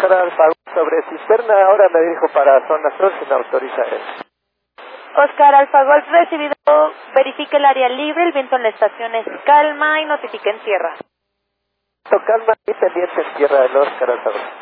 Oscar Alfagol sobre cisterna, ahora me dirijo para zona sur, si me autoriza él. Oscar Alfagol recibido, verifique el área libre, el viento en la estación es calma y notifique en tierra. Calma y pendiente en tierra del Oscar Alfagol.